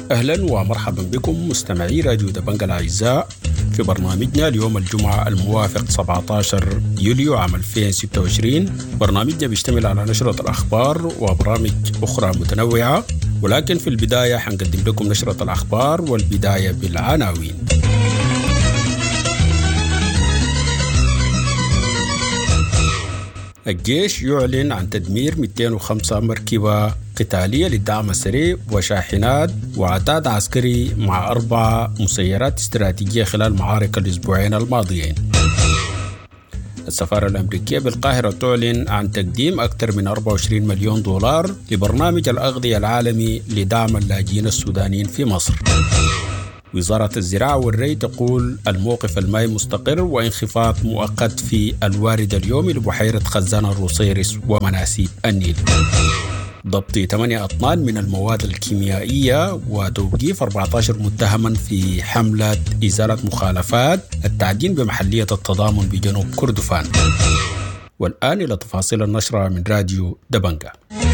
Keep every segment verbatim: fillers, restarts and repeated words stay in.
أهلا ومرحبا بكم مستمعي راديو دبنجة الأعزاء في برنامجنا اليوم الجمعة الموافق سبعة عشر يوليو عام ألفين وستة وعشرين. برنامجنا بيشتمل على نشرة الأخبار وبرامج أخرى متنوعة، ولكن في البداية حنقدم لكم نشرة الأخبار والبداية بالعناوين. الجيش يعلن عن تدمير مئتين وخمسة مركبة قتالية للدعم السريع وشاحنات وعتاد عسكري مع أربع مسيرات استراتيجية خلال معارك الأسبوعين الماضيين. السفارة الأمريكية بالقاهرة تعلن عن تقديم أكثر من أربعة وعشرين مليون دولار لبرنامج الأغذية العالمي لدعم اللاجئين السودانيين في مصر. وزارة الزراعة والري تقول الموقف المائي مستقر وانخفاض مؤقت في الوارد اليومي لبحيرة خزان الروسيرس ومناسيب النيل. ضبط ثمانية أطنان من المواد الكيميائية وتوقيف أربعة عشر متهما في حملة إزالة مخالفات التعدين بمحلية التضامن بجنوب كردفان. والآن إلى تفاصيل النشرة من راديو دبنجة.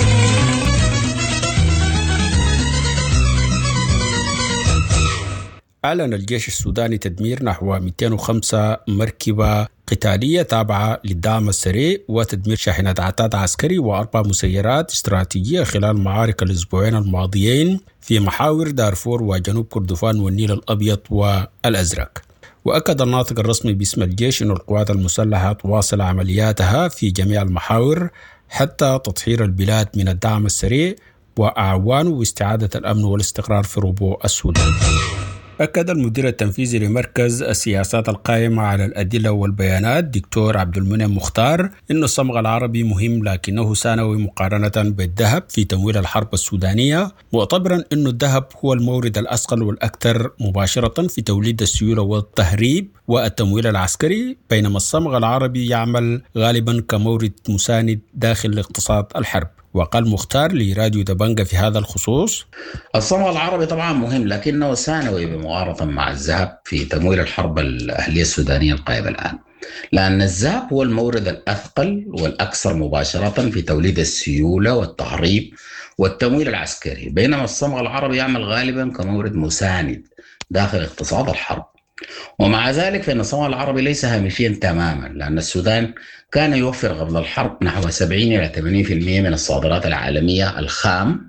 أعلن الجيش السوداني تدمير نحو مئتين وخمسة مركبة قتالية تابعة للدعم السريع وتدمير شاحنات عتاد عسكري وأربع مسيرات استراتيجية خلال معارك الأسبوعين الماضيين في محاور دارفور وجنوب كردفان والنيل الأبيض والأزرق. وأكد الناطق الرسمي باسم الجيش أن القوات المسلحة تواصل عملياتها في جميع المحاور حتى تطهير البلاد من الدعم السريع وأعوانه واستعادة الأمن والاستقرار في ربوع السودان. أكد المدير التنفيذي لمركز السياسات القائمة على الأدلة والبيانات دكتور عبد المنعم مختار إن الصمغ العربي مهم لكنه ثانوي مقارنة بالذهب في تمويل الحرب السودانية، معتبرا أن الذهب هو المورد الأثقل والأكثر مباشرة في توليد السيولة والتهريب والتمويل العسكري، بينما الصمغ العربي يعمل غالبا كمورد مساند داخل الاقتصاد الحرب. وقال مختار لراديو دبنجة في هذا الخصوص: الصمغ العربي طبعا مهم لكنه ثانوي بمقارنة مع الذهب في تمويل الحرب الأهلية السودانية القائمة الآن، لأن الذهب هو المورد الأثقل والأكثر مباشرة في توليد السيولة والتهريب والتمويل العسكري، بينما الصمغ العربي يعمل غالبا كمورد مساند داخل اقتصاد الحرب. ومع ذلك فإن الصمغ العربي ليس هامشيا تماما، لأن السودان كان يوفر قبل الحرب نحو سبعين إلى ثمانين بالمئة من الصادرات العالمية الخام،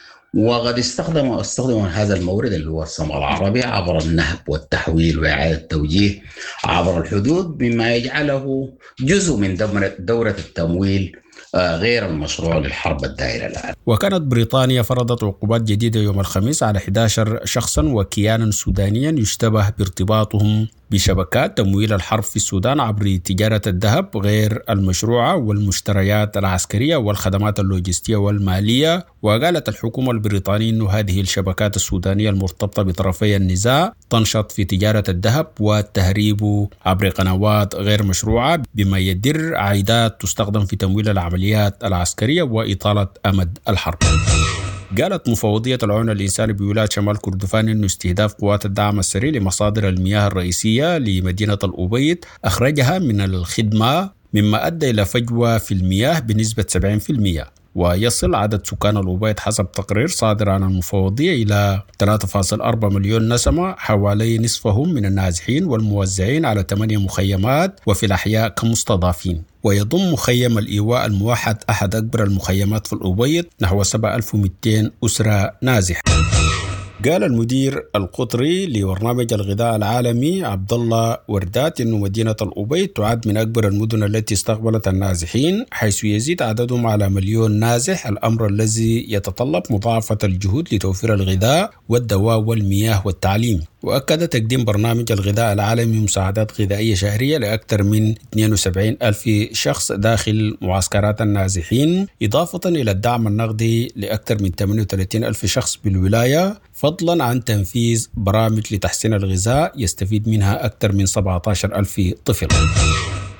وقد استخدم استخدم هذا المورد اللي هو الصمغ العربي عبر النهب والتحويل وإعادة التوجيه عبر الحدود، مما يجعله جزء من دورة التمويل غير المشروع للحرب الدائرة الآن. وكانت بريطانيا فرضت عقوبات جديدة يوم الخميس على أحد عشر شخصا وكيانا سودانيا يشتبه بارتباطهم بشبكات تمويل الحرب في السودان عبر تجارة الذهب غير المشروعة والمشتريات العسكرية والخدمات اللوجستية والمالية. وقالت الحكومة البريطانية أن هذه الشبكات السودانية المرتبطة بطرفي النزاع تنشط في تجارة الذهب والتهريب عبر قنوات غير مشروعة، بما يدر عائدات تستخدم في تمويل العمليات العسكرية وإطالة أمد الحرب. قالت مفوضية العون الإنساني بولاية شمال كردفان أن استهداف قوات الدعم السريع لمصادر المياه الرئيسية لمدينة الأبيض أخرجها من الخدمة، مما أدى إلى فجوة في المياه بنسبة سبعين بالمئة. ويصل عدد سكان الأبيض حسب تقرير صادر عن المفوضية إلى ثلاثة فاصلة أربعة مليون نسمة، حوالي نصفهم من النازحين والموزعين على ثمانية مخيمات وفي الأحياء كمستضافين. ويضم مخيم الإيواء الموحد أحد أكبر المخيمات في الأبيض نحو سبعة آلاف ومئتين أسرة نازحة. قال المدير القطري لبرنامج الغذاء العالمي عبد الله وردات إن مدينة الأبيض تعد من أكبر المدن التي استقبلت النازحين، حيث يزيد عددهم على مليون نازح، الأمر الذي يتطلب مضاعفة الجهود لتوفير الغذاء والدواء والمياه والتعليم. وأكد تقديم برنامج الغذاء العالمي مساعدات غذائية شهرية لأكثر من اثنين وسبعين ألف شخص داخل معسكرات النازحين، إضافة إلى الدعم النقدي لأكثر من ثمانية وثلاثين ألف شخص بالولاية، فضلا عن تنفيذ برامج لتحسين الغذاء يستفيد منها أكثر من سبعة عشر ألف طفل.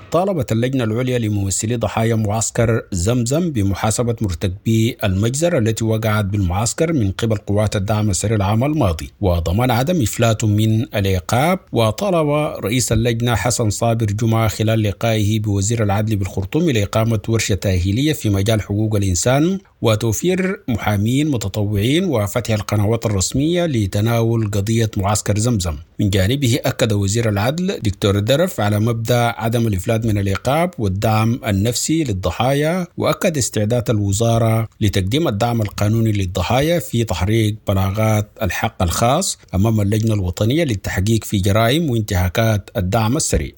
طالبت اللجنة العليا لممثلي ضحايا معسكر زمزم بمحاسبة مرتكبي المجزرة التي وقعت بالمعسكر من قبل قوات الدعم السريع العام الماضي وضمان عدم إفلاتهم من العقاب. وطالب رئيس اللجنة حسن صابر جمعة خلال لقائه بوزير العدل بالخرطوم لإقامة ورشة تأهيلية في مجال حقوق الإنسان وتوفير محامين متطوعين وفتح القنوات الرسمية لتناول قضية معسكر زمزم. من جانبه أكد وزير العدل دكتور درف على مبدأ عدم الإفلات من العقاب والدعم النفسي للضحايا، وأكد استعداد الوزارة لتقديم الدعم القانوني للضحايا في تحريك بلاغات الحق الخاص أمام اللجنة الوطنية للتحقيق في جرائم وانتهاكات الدعم السريع.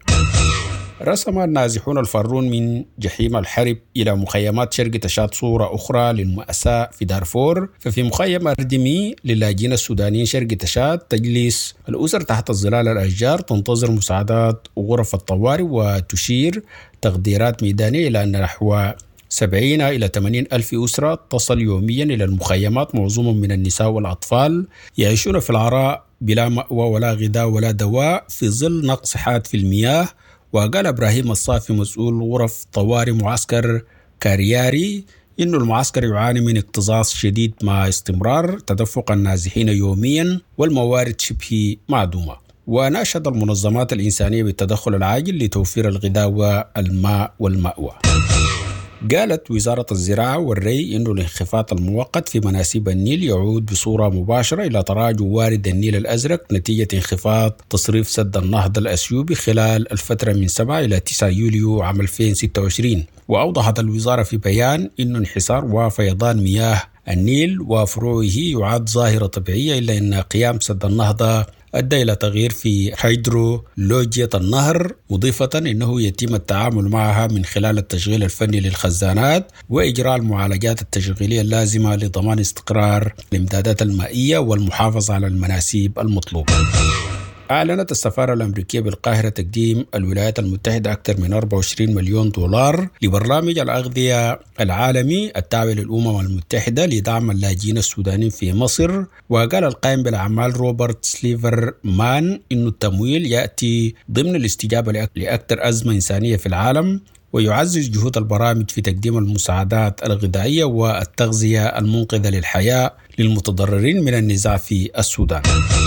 رسم النازحون الفارون من جحيم الحرب إلى مخيمات شرق تشاد صورة أخرى للمأساة في دارفور. ففي مخيم أردمي للاجئين السودانيين شرق تشاد تجلس الأسر تحت ظلال الأشجار تنتظر مساعدات وغرف الطوارئ، وتشير تقديرات ميدانية إلى أن نحو سبعين إلى ثمانين ألف أسرة تصل يوميا إلى المخيمات، معظمهم من النساء والأطفال يعيشون في العراء بلا مأوى ولا غذاء ولا دواء في ظل نقص حاد في المياه. وقال إبراهيم الصافي مسؤول غرف طوارئ معسكر كارياري إنه المعسكر يعاني من اكتظاظ شديد مع استمرار تدفق النازحين يوميا والموارد شبه معدومة. وناشد المنظمات الإنسانية بالتدخل العاجل لتوفير الغذاء والماء والمأوى. قالت وزارة الزراعة والري إنه الانخفاض المؤقت في مناسيب النيل يعود بصورة مباشرة إلى تراجع وارد النيل الأزرق نتيجة انخفاض تصريف سد النهضة الأثيوبي خلال الفترة من سبعة إلى تسعة يوليو عام ألفين وستة وعشرين. وأوضحت الوزارة في بيان إنه انحسار وفيضان مياه النيل وفروعه يعد ظاهرة طبيعية، إلا أن قيام سد النهضة أدى إلى تغيير في هيدرولوجية النهر، مضيفة أنه يتم التعامل معها من خلال التشغيل الفني للخزانات وإجراء المعالجات التشغيلية اللازمة لضمان استقرار الإمدادات المائية والمحافظة على المناسيب المطلوبة. أعلنت السفارة الأمريكية بالقاهرة تقديم الولايات المتحدة أكثر من أربعة وعشرين مليون دولار لبرنامج الأغذية العالمي التابع للأمم المتحدة لدعم اللاجئين السودانيين في مصر. وقال القائم بالأعمال روبرت سليفر مان إنه التمويل يأتي ضمن الاستجابة لأكثر أزمة إنسانية في العالم، ويعزز جهود البرامج في تقديم المساعدات الغذائية والتغذية المنقذة للحياة للمتضررين من النزاع في السودان.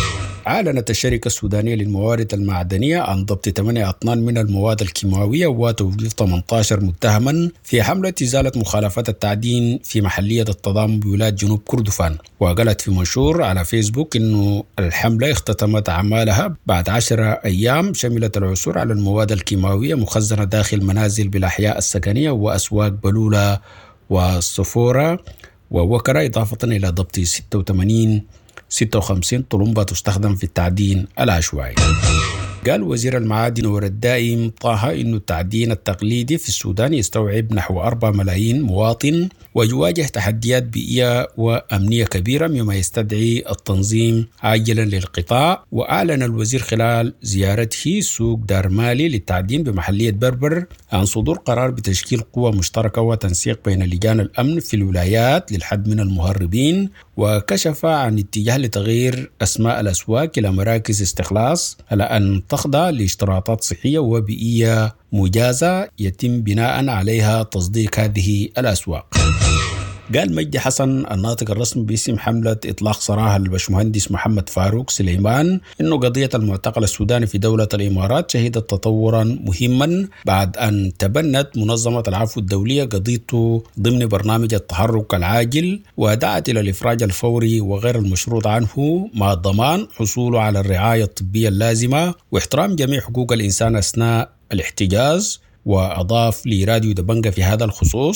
أعلنت الشركة السودانية للموارد المعدنية عن ضبط ثمانية أطنان من المواد الكيماوية وتوقيف ثمانية عشر متهما في حملة إزالة مخالفات التعدين في محلية التضامن بولاية جنوب كردفان. وقالت في منشور على فيسبوك إنه الحملة اختتمت أعمالها بعد عشرة أيام شملت العثور على المواد الكيماوية مخزنة داخل منازل بالأحياء السكنية وأسواق بلولة والصفورة ووكرة، إضافة إلى ضبط ستة وثمانين ستة وخمسين طلمبة تستخدم في التعدين العشوائي. قال وزير المعادن والدائم طه إنه التعدين التقليدي في السودان يستوعب نحو أربعة ملايين مواطن ويواجه تحديات بيئية وأمنية كبيرة مما يستدعي التنظيم عاجلا للقطاع. وأعلن الوزير خلال زيارته سوق دار مالي للتعدين بمحلية بربر عن صدور قرار بتشكيل قوة مشتركة وتنسيق بين لجان الأمن في الولايات للحد من المهربين، وكشف عن اتجاه لتغيير أسماء الأسواق إلى مراكز استخلاص على أن تخضع لاشتراطات صحية وبيئية مجازة يتم بناء عليها تصديق هذه الأسواق. قال مجدي حسن الناطق الرسمي باسم حملة إطلاق سراح البشمهندس محمد فاروق سليمان إنه قضية المعتقل السوداني في دولة الإمارات شهدت تطورا مهما بعد أن تبنت منظمة العفو الدولية قضيته ضمن برنامج التحرك العاجل، ودعت إلى الإفراج الفوري وغير المشروط عنه مع ضمان حصوله على الرعاية الطبية اللازمة واحترام جميع حقوق الإنسان أثناء الاحتجاز. وأضاف لراديو دبنجة في هذا الخصوص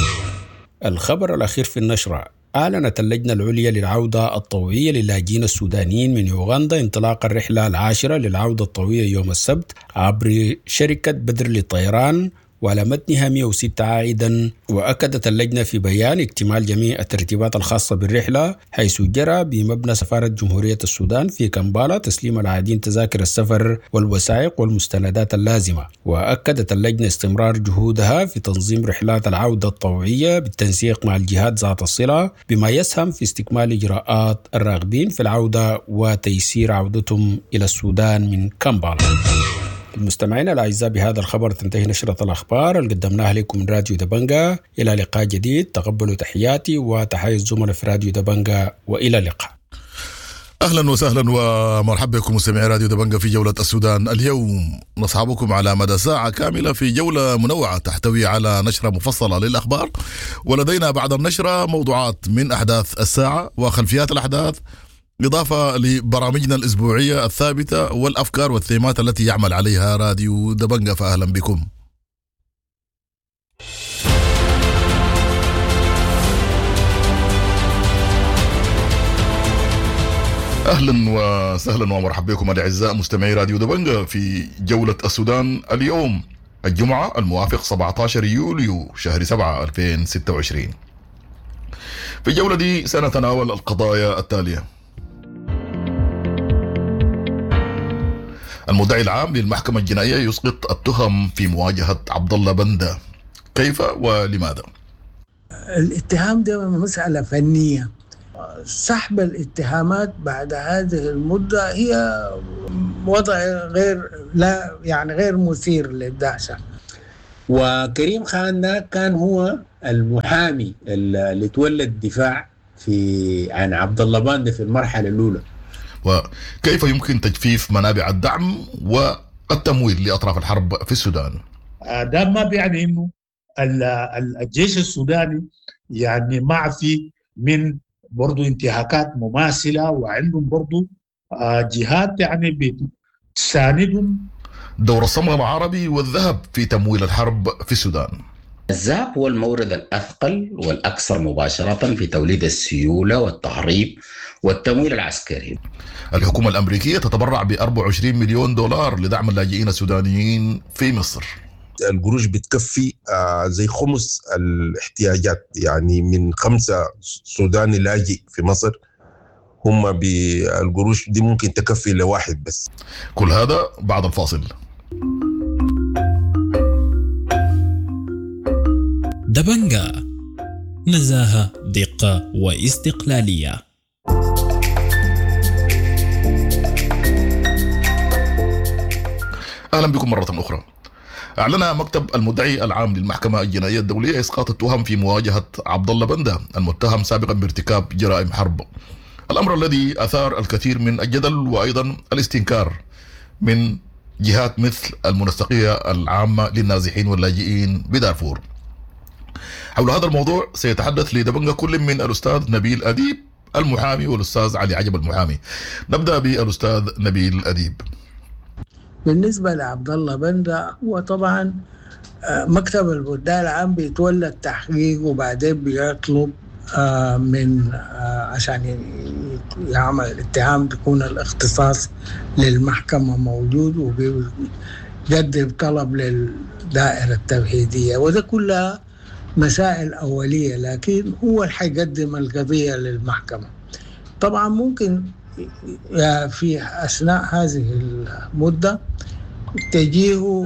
الخبر الأخير في النشرة. أعلنت اللجنة العليا للعودة الطوعية للاجئين السودانيين من يوغندا انطلاق الرحلة العاشرة للعودة الطوعية يوم السبت عبر شركة بدر للطيران وعلى متنها مئة وستة عائدا. وأكدت اللجنة في بيان اكتمال جميع الترتيبات الخاصة بالرحلة، حيث جرى بمبنى سفارة جمهورية السودان في كمبالا تسليم العائدين تذاكر السفر والوثائق والمستندات اللازمة. وأكدت اللجنة استمرار جهودها في تنظيم رحلات العودة الطوعية بالتنسيق مع الجهات ذات الصلة بما يسهم في استكمال إجراءات الراغبين في العودة وتيسير عودتهم إلى السودان من كمبالا. مستمعينا الأعزاء، بهذا الخبر تنتهي نشرة الأخبار اللي قدمناها لكم من راديو دبنجة. إلى لقاء جديد، تقبلوا تحياتي وتحية الزملاء في راديو دبنجة، وإلى اللقاء. أهلا وسهلا ومرحبا بكم مستمعي راديو دبنجة في جولة السودان. اليوم نصحبكم على مدى ساعة كاملة في جولة منوعة تحتوي على نشرة مفصلة للأخبار، ولدينا بعد النشرة موضوعات من أحداث الساعة وخلفيات الأحداث، إضافة لبرامجنا الأسبوعية الثابتة والأفكار والثيمات التي يعمل عليها راديو دبنجة. فأهلا بكم. أهلا وسهلا ومرحبا بكم الأعزاء مستمعي راديو دبنجة في جولة السودان. اليوم الجمعة الموافق سبعة عشر يوليو شهر سبعة ألفين وستة وعشرين. في الجولة دي سنتناول القضايا التالية: المدعي العام للمحكمة الجنائية يسقط التهم في مواجهة عبد الله بندة، كيف ولماذا؟ الاتهام ده مسألة فنية. سحب الاتهامات بعد هذه المدة هي وضع غير لا يعني غير مثير للدهشة. وكريم خان ده كان هو المحامي اللي تولى الدفاع في عن عبد الله بندة في المرحلة الأولى. وكيف يمكن تجفيف منابع الدعم والتمويل لأطراف الحرب في السودان؟ ده ما بيعني إنه الجيش السوداني يعني معفي من برضو انتهاكات مماثلة، وعندهم برضو جهات يعني بتساندهم. دور الصمغ العربي والذهب في تمويل الحرب في السودان. الذهب هو المورد الأثقل والأكثر مباشرة في توليد السيولة والتهريب والتمويل العسكري. الحكومة الأمريكية تتبرع ب أربعة وعشرين مليون دولار لدعم اللاجئين السودانيين في مصر. القروش بتكفي زي خمس الاحتياجات، يعني من خمسة سوداني لاجئ في مصر هم بالقروش دي ممكن تكفي لواحد بس. كل هذا بعد الفاصل. دبنجة، نزاهة، دقة واستقلالية. أهلا بكم مرة أخرى. أعلن مكتب المدعي العام للمحكمة الجنائية الدولية إسقاط التهم في مواجهة عبد الله بندة المتهم سابقا بارتكاب جرائم حرب، الأمر الذي أثار الكثير من الجدل وأيضا الاستنكار من جهات مثل المنسقية العامة للنازحين واللاجئين بدارفور. حول هذا الموضوع سيتحدث لدبنجة كل من الأستاذ نبيل أديب المحامي والأستاذ علي عجب المحامي. نبدأ بالأستاذ نبيل أديب. بالنسبة لعبد الله بندة، هو طبعا مكتب المدعي العام بيتولى التحقيق وبعدين بيطلب من عشان يعمل الاتهام تكون الاختصاص للمحكمة موجود، وبيقدم طلب للدائرة التمهيدية، وده كلها مسائل أولية، لكن هو اللي حيقدم القضية للمحكمة. طبعا ممكن في أثناء هذه المدة تجيه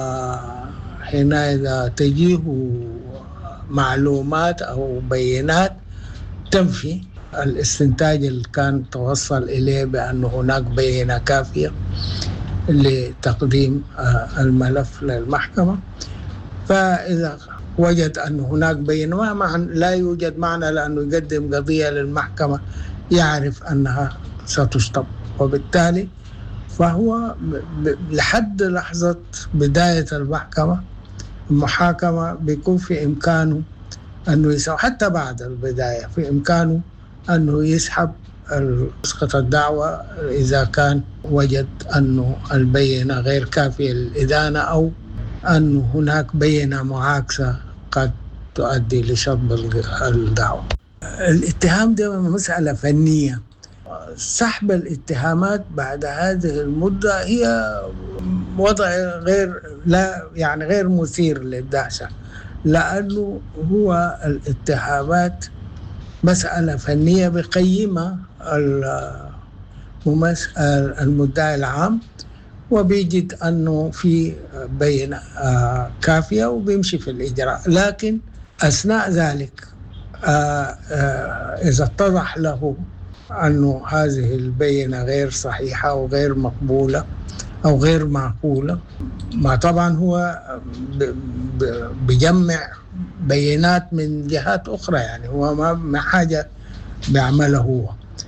حينئذ تجيه معلومات أو بيانات تنفي الاستنتاج اللي كان توصل إليه بأن هناك بينة كافية لتقديم الملف للمحكمة. فإذا وجد أن هناك بينة، ما معنى لا يوجد معنى لأنه يقدم قضية للمحكمة يعرف أنها ستشطب، وبالتالي فهو لحد لحظة بداية المحكمة المحاكمة بيكون في إمكانه أنه يسحب، حتى بعد البداية في إمكانه أنه يسحب يسقط الدعوة إذا كان وجد أنه البينة غير كافية للإدانة أو أن هناك بينة معاكسة قد تؤدي لشطب الدعوة. الاتهام ده مسألة فنية. سحب الاتهامات بعد هذه المدة هي وضع غير لا يعني غير مثير للدهشة، لأنه هو الاتهامات مسألة فنية بقيمة المدعي العام وبيجد أنه في بينة كافية وبيمشي في الإجراء، لكن أثناء ذلك إذا اتضح له أنه هذه البينة غير صحيحة وغير مقبولة أو غير معقولة. ما طبعا هو بيجمع بيانات من جهات أخرى، يعني هو ما حاجة بيعمله هو،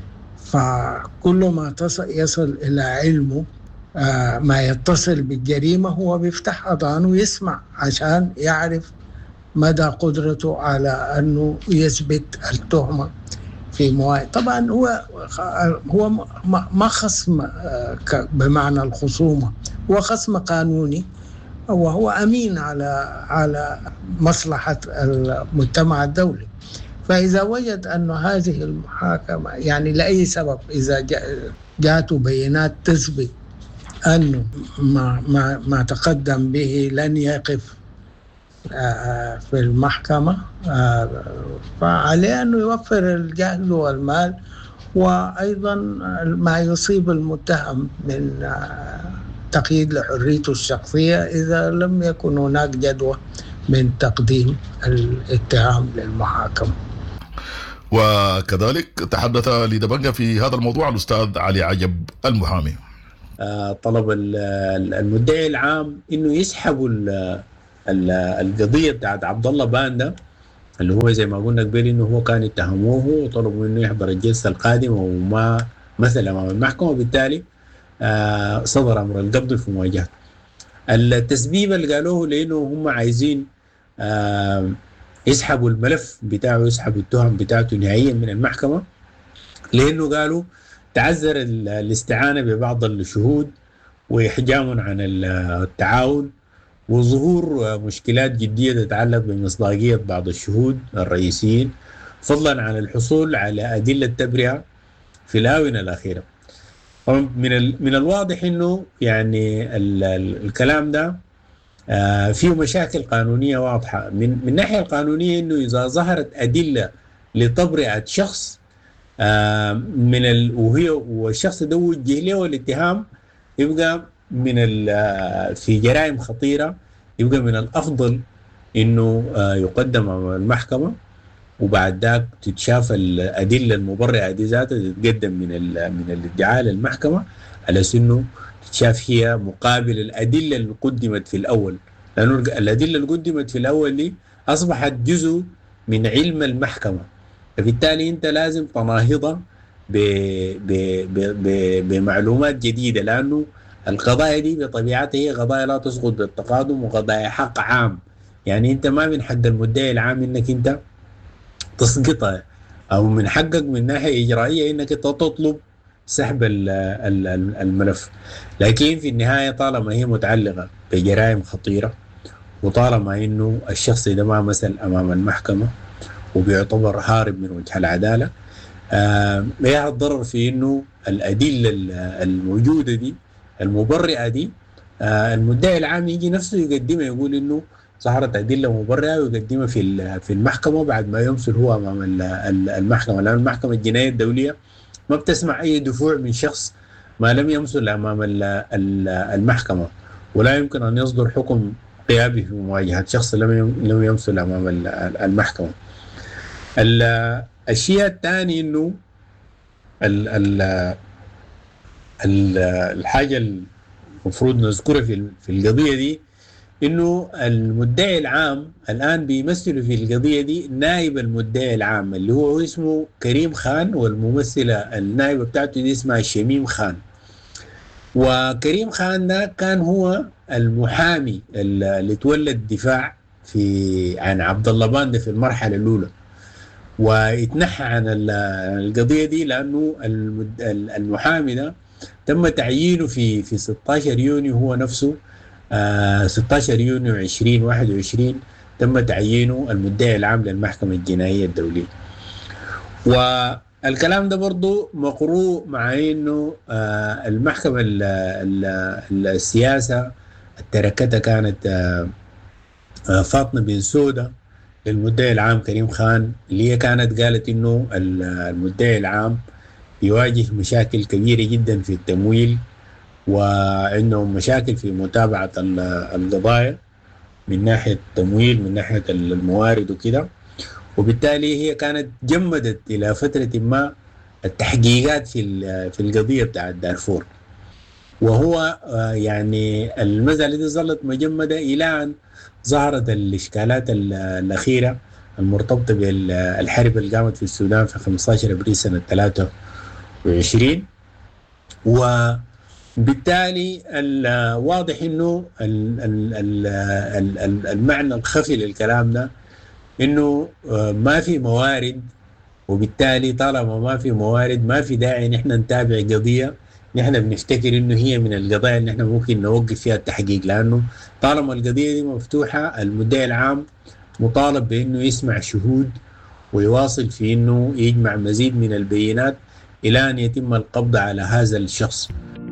فكل ما تصل يصل إلى علمه آه ما يتصل بالجريمة هو بيفتح أذانه ويسمع عشان يعرف مدى قدرته على أنه يثبت التهمة في مواعيد. طبعا هو هو ما خصم بمعنى الخصومة، هو خصم قانوني، وهو أمين على على مصلحة المجتمع الدولي. فإذا وجد أن هذه المحاكمة يعني لأي سبب إذا جاءته بيانات تثبت أنه ما ما ما تقدم به لن يقف في المحكمة، فعليه أنه يوفر الجهد والمال وأيضا ما يصيب المتهم من تقييد لحريته الشخصية إذا لم يكن هناك جدوى من تقديم الاتهام للمحاكمة. وكذلك تحدث لدبنجة في هذا الموضوع الأستاذ علي عجب المحامي. طلب المدعي العام إنه يسحبوا القضية بتاعت عبد الله باندا اللي هو زي ما قلنا قبل إنه هو كان يتهموه وطلبوا إنه يحضر الجلسة القادمة وما مثل أمام المحكمة، وبالتالي صدر أمر القبض في مواجهته. التسبيب اللي قالوه لأنه هم عايزين يسحبوا الملف بتاعه، يسحبوا التهم بتاعته نهائيا من المحكمة، لأنه قالوا تعذر الاستعانة ببعض الشهود وإحجام عن التعاون وظهور مشكلات جدية تتعلق بمصداقية بعض الشهود الرئيسيين، فضلا عن الحصول على أدلة تبرئة في الآونة الأخيرة. من من الواضح إنه يعني ال ال الكلام ده آه فيه مشاكل قانونية واضحة. من من الناحية القانونية إنه إذا ظهرت أدلة لتبرئة شخص آه من ال وهي والشخص ده وجه له الاتهام، يبقى من في جرائم خطيرة، يبقى من الأفضل إنه آه يقدم أمام المحكمة، وبعد ذاك تتشاف الأدلة المبرئة دي ذاتها تتقدم من من الادعاء للمحكمة على إنه تتشاف هي مقابل الأدلة اللي قدمت في الأول، لأنه الأدلة اللي قدمت في الأول دي أصبحت جزء من علم المحكمة، فبالتالي أنت لازم تناهضها بمعلومات جديدة، لأنه القضايا دي بطبيعتها هي قضايا لا تسقط بالتقادم وقضايا حق عام. يعني أنت ما من حق المدعي العام إنك أنت تسقطها، أو من حقك من ناحية إجرائية إنك أنت تطلب سحب الملف، لكن في النهاية طالما هي متعلقة بجرائم خطيرة، وطالما إنه الشخص ده ما مثل أمام المحكمة وبيعتبر هارب من وجه العدالة، آه ما الضرر في إنه الأدلة الموجودة دي المبرئة دي آه المدعي العام يجي نفسه يقدمها، يقول إنه ظهرت أدلة مبرئة ويقدمها في في المحكمة بعد ما يمثل هو أمام المحكمة، لأن المحكمة الجنائية الدولية ما بتسمع أي دفوع من شخص ما لم يمثل أمام المحكمة، ولا يمكن أن يصدر حكم قيابي في مواجهة شخص لم لم يمثل أمام المحكمة. الشيء الثاني إنه ال ال الحاجة المفروض نذكرها في في القضية دي إنه المدعي العام الآن بيمثل في القضية دي نائب المدعي العام اللي هو اسمه كريم خان، والممثلة النائبة بتاعته دي اسمها شميم خان. وكريم خان ده كان هو المحامي اللي تولى الدفاع في عن عبد الله باندا في المرحلة الأولى، واتنحى عن القضية دي لأنه المحامي ده تم تعيينه في في ستة عشر يونيو هو نفسه آه ستة عشر يونيو عشرين واحد وعشرين تم تعيينه المدعي العام للمحكمة الجنائية الدولية. والكلام ده برضو مقروء مع انه آه المحكمة ال ال السياسة تركتها كانت آه آه فاطمة بن سودة للمدعي العام كريم خان، اللي هي كانت قالت انه المدعي العام يواجه مشاكل كبيرة جدا في التمويل، وعندهم مشاكل في متابعة القضايا من ناحية التمويل من ناحية الموارد وكده، وبالتالي هي كانت جمدت إلى فترة ما التحقيقات في في القضية بتاعت دارفور. وهو يعني المسألة دي ظلت مجمدة إلى أن ظهرت الإشكالات الأخيرة المرتبطة بالحرب اللي قامت في السودان في خمسة عشر أبريل سنة ثلاثة وعشرين. وبالتالي الواضح أنه المعنى الخفي للكلام ده أنه ما في موارد، وبالتالي طالما ما في موارد ما في داعي نحن نتابع قضية نحن بنفتكر انه هي من القضايا اللي نحن ممكن نوقف فيها التحقيق، لانه طالما القضية دي مفتوحة المدعي العام مطالب بانه يسمع شهود ويواصل في انه يجمع مزيد من البينات الى ان يتم القبض على هذا الشخص.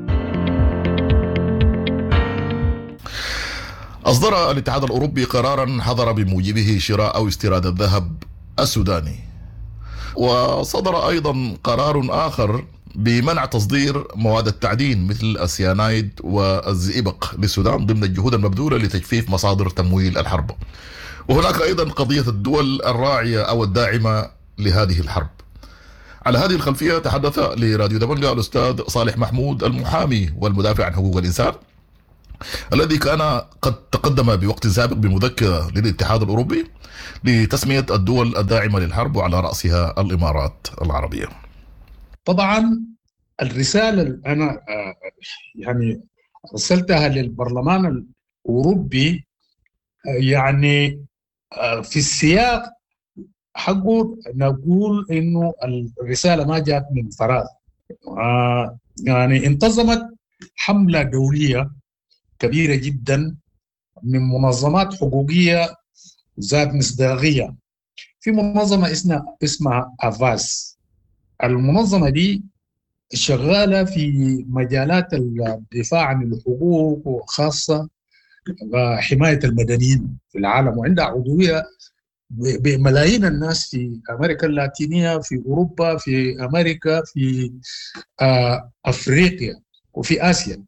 أصدر الاتحاد الأوروبي قرارا حظر بموجبه شراء أو استيراد الذهب السوداني، وصدر أيضا قرار آخر بمنع تصدير مواد التعدين مثل السيانايد والزئبق للسودان ضمن الجهود المبذولة لتجفيف مصادر تمويل الحرب. وهناك أيضا قضية الدول الراعية أو الداعمة لهذه الحرب. على هذه الخلفية تحدث لراديو دبنجة الأستاذ صالح محمود المحامي والمدافع عن حقوق الإنسان الذي كان قد تقدم بوقت سابق بمذكرة للاتحاد الأوروبي لتسمية الدول الداعمة للحرب وعلى رأسها الإمارات العربية. طبعا الرسالة اللي أنا يعني أرسلتها للبرلمان الأوروبي يعني في السياق حقه نقول إنه الرسالة ما جاءت من فراغ، يعني انتظمت حملة دولية كبيرة جدا من منظمات حقوقية ذات مصداقية. في منظمة اسمها اسمها أفاس. المنظمة دي شغالة في مجالات الدفاع عن الحقوق وخاصة حماية المدنيين في العالم، وعندها عضوية بملايين الناس في أمريكا اللاتينية، في أوروبا، في أمريكا، في أفريقيا وفي آسيا.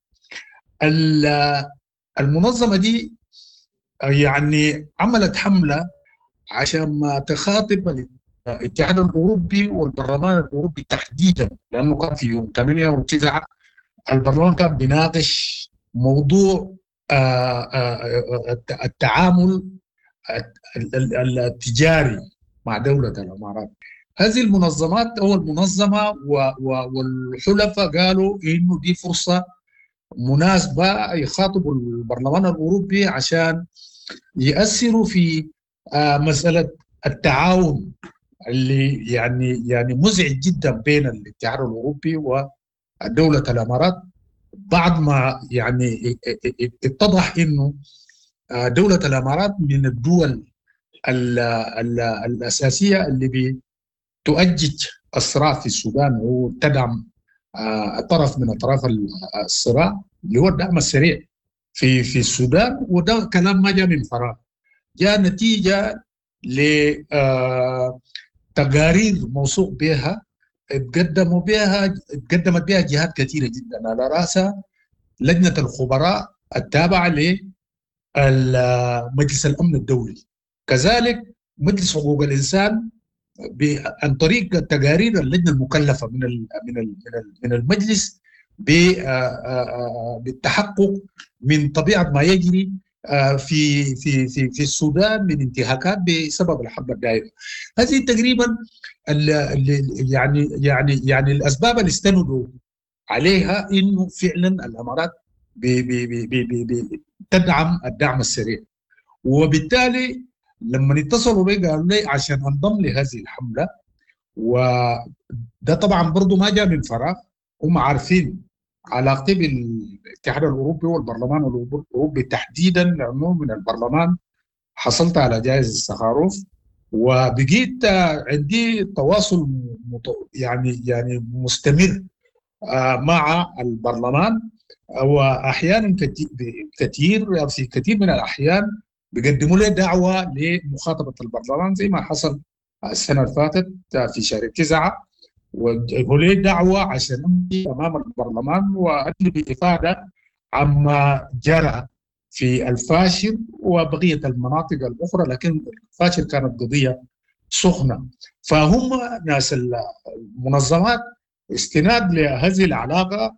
المنظمة دي يعني عملت حملة عشان ما تخاطب الاتحاد الأوروبي والبرلمان الأوروبي تحديدا، لأنه كان في يوم ثمانية وتسعة البرلمان كان بيناقش موضوع التعامل التجاري مع دولة الإمارات. هذه المنظمات أول منظمة والحلفاء قالوا إنه دي فرصة مناسبة يخاطبوا البرلمان الأوروبي عشان يأثروا في مسألة التعاون اللي يعني يعني مزعج جدا بين الاتحاد الأوروبي ودولة الإمارات، بعد ما يعني اتضح إنه دولة الإمارات من الدول ال ال الأساسية اللي بتؤجج الصراع في السودان وتدعم طرف من أطراف الصراع اللي هو الدعم السريع في في السودان. وده كلام ما جاء من فراغ، جاء نتيجة لتقارير موثوق بها تقدموا بها تقدمت بها جهات كثيرة جدا، على رأسها لجنة الخبراء التابعة لمجلس الأمن الدولي، كذلك مجلس حقوق الإنسان عن طريق التقارير اللجنة المكلفة من من من المجلس بالتحقق من طبيعة ما يجري في في في في السودان من انتهاكات بسبب الحرب الدائرة. هذه تقريبا يعني يعني يعني الأسباب اللي استندوا عليها إنه فعلا الإمارات تدعم الدعم السريع، وبالتالي لما اتصلوا بي قالوا لي عشان انضم لهذه الحملة. وده طبعا برضو ما جاء من فراغ، هم عارفين علاقتي بالاتحاد الأوروبي والبرلمان الأوروبي تحديدا، لأنه من البرلمان حصلت على جائزة سخاروف وبقيت عندي تواصل يعني يعني مستمر مع البرلمان، وأحيانا كثير في كثير من الأحيان بيقدموا لي دعوة لمخاطبة البرلمان زي ما حصل السنة اللي فاتت في شهر تسعة، وجابوا لي دعوة عشان أمشي أمام البرلمان وأدلي بإفادة عما جرى في الفاشر وبقية المناطق الأخرى، لكن الفاشر كانت قضية سخنة. فهم ناس المنظمات استناد لهذه العلاقة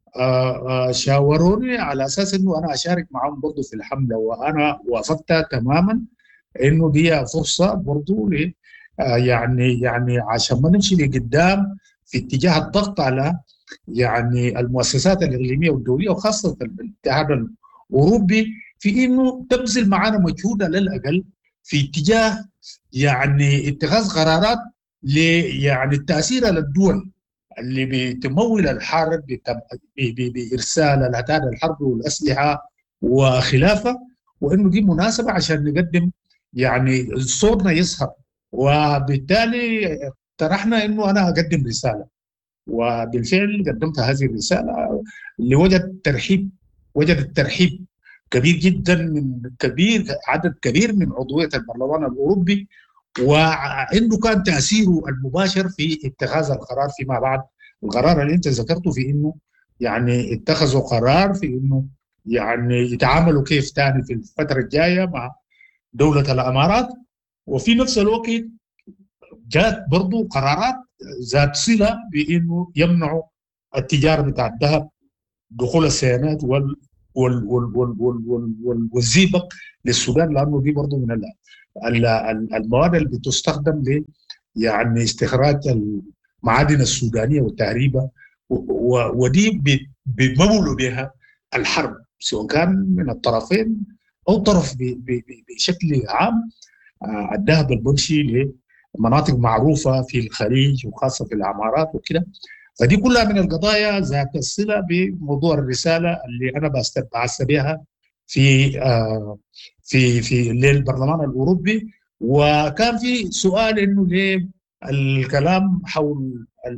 شاوروني على اساس انه انا اشارك معهم برضه في الحمله، وانا وافقت تماما انه دي فرصه برضه ل يعني يعني عشان ما نمشي لقدام في اتجاه الضغط على يعني المؤسسات الاقليميه والدوليه وخاصه الاتحاد الاوروبي في انه تبذل معنا مجهود على الاقل في اتجاه يعني اتخاذ قرارات ل يعني التاثير على الدول اللي بتمول الحرب بارسال العتاد الحرب والاسلحه وخلافه، وانه دي مناسبه عشان نقدم يعني صوتنا يظهر. وبالتالي طرحنا انه انا اقدم رساله، وبالفعل قدمت هذه الرساله اللي وجد ترحيب وجد الترحيب كبير جدا من كبير عدد كبير من عضويه البرلمان الاوروبي، وانه كان تاثيره المباشر في اتخاذ القرار فيما بعد. القرار اللي انت ذكرته في انه يعني اتخذوا قرار في انه يعني يتعاملوا كيف ثاني في الفتره الجايه مع دوله الامارات، وفي نفس الوقت جاءت برضو قرارات ذات صله بانه يمنعوا التجاره بتاع الذهب، دخول السيانات وال وال وال وال وال وال والزئبق للسودان، لانه دي برضو من المواد اللي بتستخدم ل يعني استخراج المعادن السودانيه وتهريبها، ودي بيمولوا بها الحرب سواء كان من الطرفين او طرف بشكل عام. الذهب البنشي لمناطق معروفه في الخليج وخاصه في الامارات وكده، فدي كلها من القضايا ذات الصله بموضوع الرساله اللي انا بعثت بها في في في للبرلمان الاوروبي. وكان في سؤال انه ليه الكلام حول